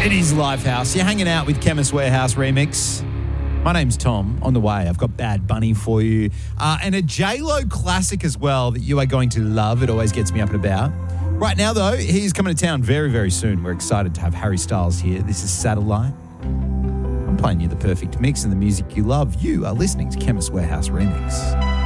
It is Lifehouse. You're hanging out with Chemist Warehouse Remix. My name's Tom. On the way, I've got Bad Bunny for you. And a J-Lo classic as well that you are going to love. It always gets me up and about. Right now, though, he's coming to town very, very soon. We're excited to have Harry Styles here. This is Satellite. I'm playing you the perfect mix and the music you love. You are listening to Chemist Warehouse Remix.